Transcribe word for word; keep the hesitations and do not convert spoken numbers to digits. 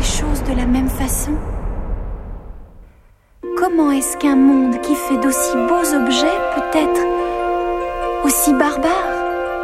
les choses de la même façon? Comment est-ce qu'un monde qui fait d'aussi beaux objets peut être aussi barbare?